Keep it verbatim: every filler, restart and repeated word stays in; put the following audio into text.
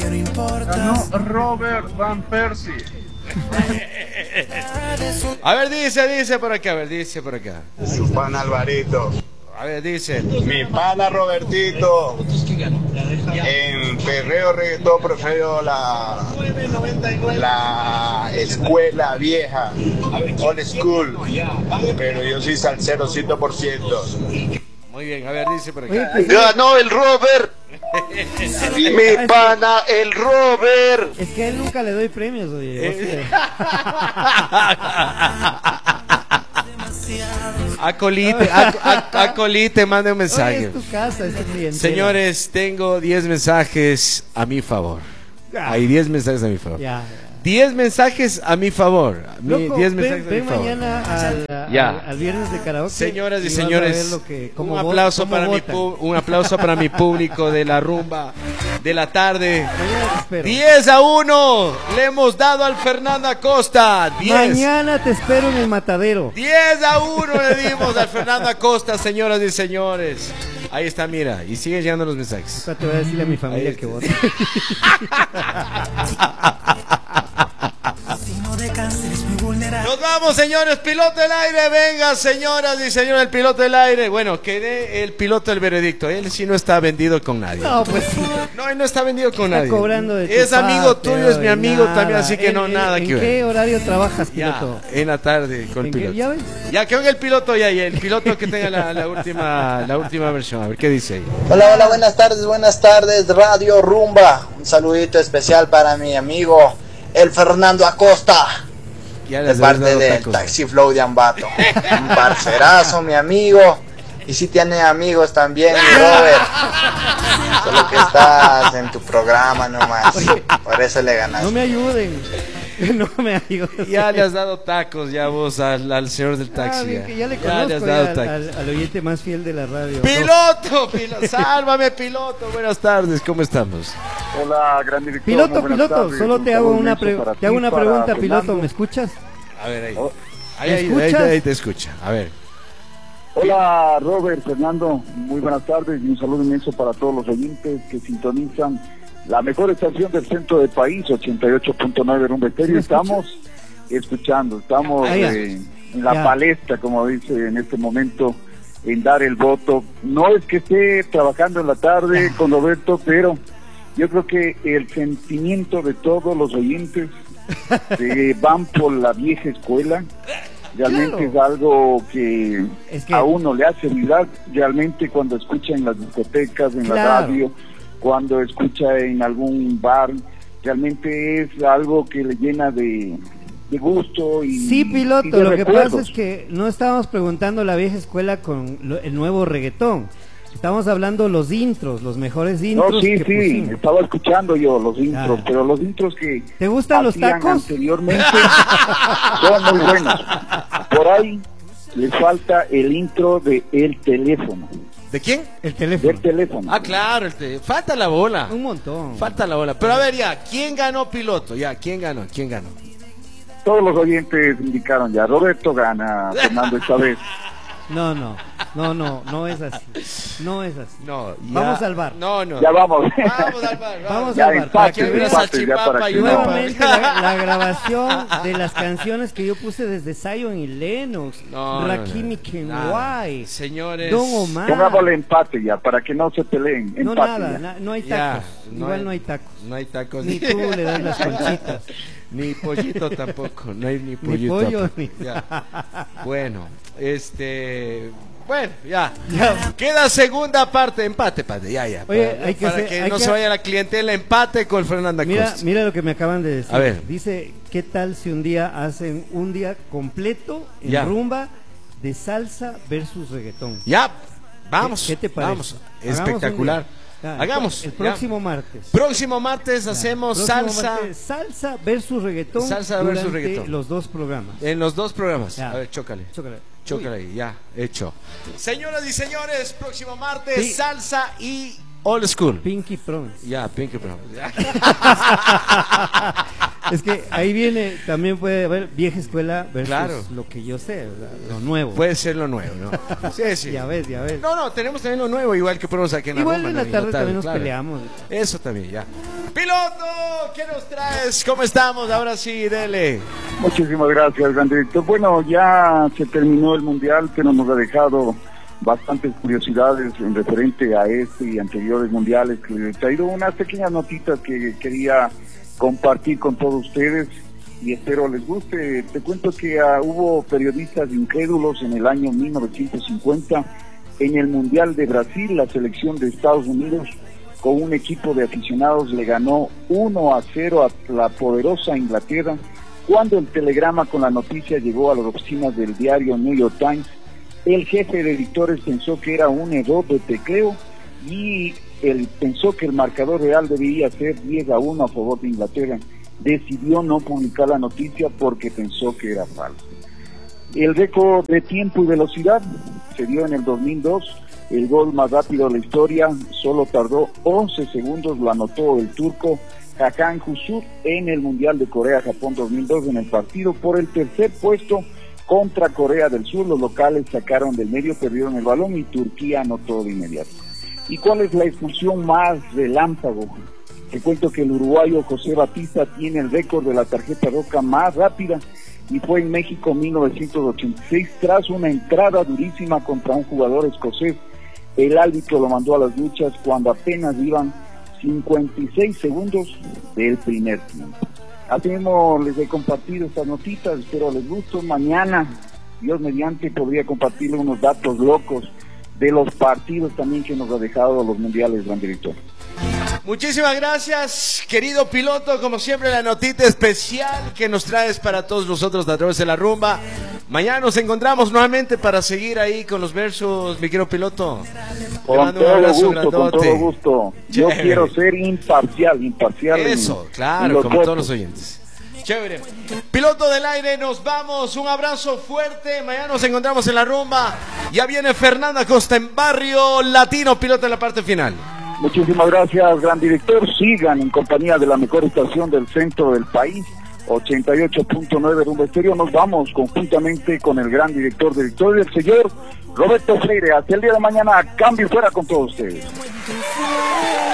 que no importa. Ganó Robert Van Persie. A ver, dice, dice por acá, a ver, dice por acá. Su pan Alvarito. A ver, dice. Mi pana Robertito. En perreo reggaetón prefiero la, la escuela vieja, old school. Pero yo soy salsero cien por ciento. Muy bien, a ver, dice por acá. Ganó el Robert. Mi pana, el Robert. Es que a él nunca le doy premios, oye. Acolite, Acolite, mande un mensaje. Oye, es tu casa, es tu clientela. Señores, tengo diez mensajes a mi favor. Hay diez mensajes a mi favor. Ya. diez mensajes a mi favor. Loco, diez ven, mensajes ven a mi favor. mañana al, al, Ya. al viernes de karaoke. Señoras y, y vas a señores, ver lo que- cómo un vot- aplauso cómo para mi votan. pu- un aplauso para mi público de la rumba de la tarde. Mañana te espero. diez a uno le hemos dado al Fernando Acosta. diez. Mañana te espero en el matadero. diez a uno le dimos al Fernando Acosta, señoras y señores. Ahí está, mira, y siguen llegando los mensajes. Ahora te voy a decirle a mi familia Ahí que está. vote. Nos vamos, señores, piloto del aire, venga, señoras y señores, el piloto del aire. Bueno, quedé el piloto del veredicto, él sí no está vendido con nadie. No, pues No, él no está vendido con está nadie. cobrando de tu Es amigo parte, tuyo, es mi oye, amigo nada. también, así que ¿En- no, en- nada ¿En que ver. qué horario trabajas, Ya, piloto? en la tarde con el ¿En qué- piloto. ya ves? Ya, que venga el piloto ya, y el piloto que tenga la, la última la última versión, a ver qué dice ahí. Hola, hola, buenas tardes, buenas tardes, Radio Rumba. Un saludito especial para mi amigo, el Fernando Acosta, Ya de les parte habéis dado del tacos. Taxi Flow de Ambato. Un parcerazo, mi amigo. Y si tiene amigos también, mi Robert. Solo que estás en tu programa nomás. Por eso le ganas. No me ayuden. No me ayuden. Ya le has dado tacos ya vos al, al señor del Ah, taxi. bien, ya. que ya le Ya conozco le has ya dado al, tacos. al- al oyente más fiel de la radio. Piloto, piloto, sálvame, piloto. Buenas tardes, ¿cómo estamos? Hola, gran director. Piloto, muy buenas piloto, tardes. solo Un te hago saludo una, inmenso pre- para te hago ti, una para pregunta, piloto, Fernando. ¿me escuchas? A ver, ahí. Oh. Ahí, ¿Me ahí, ahí, escuchas? ahí te escucha. A ver. Hola, Robert, Fernando. Muy buenas tardes y un saludo inmenso para todos los oyentes que sintonizan la mejor estación del centro del país, ochenta y ocho punto nueve Rumba Estéreo. ¿Sí me escuchas? Estamos escuchando, estamos Ah, ya. eh, en la Ya. palestra, como dice en este momento, en dar el voto. No es que esté trabajando en la tarde con Roberto, pero yo creo que el sentimiento de todos los oyentes que van por la vieja escuela realmente Claro. es algo que, Es que- a uno le hace vibrar realmente cuando escucha en las discotecas, en la Claro. radio, cuando escucha en algún bar, realmente es algo que le llena de, de gusto y Sí, y piloto, de lo que recuerdos. pasa es que no estábamos preguntando la vieja escuela con lo- el nuevo reggaetón. Estamos hablando los intros, los mejores intros. No, sí, que sí, pusimos. estaba escuchando yo los intros, Ah. pero los intros que ¿Te gustan los hacían tacos? anteriormente son muy buenos. Por ahí les falta el intro de El Teléfono, ¿De quién? El teléfono. del teléfono. Ah, claro, el te- falta la bola. Un montón. Falta la bola. Pero a ver, ya, ¿quién ganó piloto? Ya, ¿quién ganó? ¿Quién ganó? Todos los oyentes indicaron ya, Roberto gana, Fernando esta vez. No, no, no, no, no es así. No es así. No, ya- Vamos al bar. No, no. Ya vamos. Vamos al bar. Vamos Ya, al bar. empate, Para que una veas empate, ya para salchipapa que y no- una nuevamente la, la grabación de las canciones que yo puse desde Zion y Lennox, No, no, Rakim y no. Nada. Kenway, Señores. Don Omar. Pongámosle empate ya, para que no se peleen. No, Empate nada, ya. na- no hay Ya, tacos. no Igual hay- no hay tacos. No hay tacos. Ni tú le das las conchitas. Ni pollito tampoco. No hay ni Ni pollito. pollo, tampoco. ni- Ya. Bueno, este. Bueno, ya. Ya. Queda segunda parte, empate, padre, ya, ya. Oye, para hay que para hacer- que hay no que- se vaya la clientela, empate con Fernanda Mira, Costa. mira lo que me acaban de decir. A ver. Dice, ¿qué tal si un día hacen un día completo en Ya. rumba de salsa versus reggaetón? Ya, vamos. ¿Qué, qué te parece? Vamos. Hagamos un Espectacular. día. Ya, Hagamos. El ya. próximo martes. Próximo martes hacemos Próximo salsa martes, salsa versus reggaetón. Salsa versus durante reggaetón. los dos programas. en los dos programas. Ya. A ver, chócale. Chócala. Chócale ahí, ya, hecho. Señoras y señores, próximo martes, Sí. salsa y old school. Pinky Promise. Ya, Pinky Promise. Es que ahí viene, también puede haber vieja escuela versus Claro. lo que yo sé, ¿verdad? Lo nuevo. Puede ser lo nuevo, ¿no? Sí, sí. Ya ves, ya ves. No, no, tenemos también lo nuevo, igual que ponemos aquí en la Igual Roma, en la ¿no? tarde Y también nos claro. peleamos. Eso también, ya. Piloto, ¿qué nos traes? ¿Cómo estamos? Ahora sí, dele. Muchísimas gracias, gran director. Bueno, ya se terminó el Mundial, que nos ha dejado bastantes curiosidades en referente a este y anteriores mundiales. Que les he traído unas pequeñas notitas que quería compartir con todos ustedes y espero les guste. Te cuento que uh, hubo periodistas incrédulos en el año mil novecientos cincuenta en el Mundial de Brasil. La selección de Estados Unidos con un equipo de aficionados le ganó uno a cero a la poderosa Inglaterra. Cuando el telegrama con la noticia llegó a las oficinas del diario New York Times, el jefe de editores pensó que era un error de tecleo y él pensó que el marcador real debía ser diez a uno a favor de Inglaterra. Decidió no publicar la noticia porque pensó que era falso. El récord de tiempo y velocidad se dio en el dos mil dos. El gol más rápido de la historia solo tardó once segundos, lo anotó el turco Hakan Husur en el Mundial de Corea-Japón dos mil dos en el partido por el tercer puesto contra Corea del Sur. Los locales sacaron del medio, perdieron el balón y Turquía anotó de inmediato. ¿Y cuál es la expulsión más relámpago? Te cuento que el uruguayo José Batista tiene el récord de la tarjeta roja más rápida y fue en México mil novecientos ochenta y seis tras una entrada durísima contra un jugador escocés. El árbitro lo mandó a las luchas cuando apenas iban cincuenta y seis segundos del primer tiempo. Así mismo les he compartido estas notitas, espero les guste. Mañana, Dios mediante, podría compartirle unos datos locos de los partidos también que nos ha dejado los mundiales, gran director. Muchísimas gracias, querido piloto. Como siempre, la notita especial que nos traes para todos nosotros a través de la rumba. Mañana nos encontramos nuevamente para seguir ahí con los versos, mi querido piloto. Con todo gusto, con todo gusto. Yo Chévere. quiero ser imparcial, imparcial. Eso, en, claro, en los como votos. todos los oyentes. Chévere. Piloto del aire, nos vamos. Un abrazo fuerte. Mañana nos encontramos en la rumba. Ya viene Fernanda Costa en Barrio Latino, piloto en la parte final. Muchísimas gracias, gran director. Sigan en compañía de la mejor estación del centro del país, ochenta y ocho punto nueve Rumba Estéreo. Nos vamos conjuntamente con el gran director, director del señor Roberto Freire. Hasta el día de mañana, cambio y fuera con todos ustedes.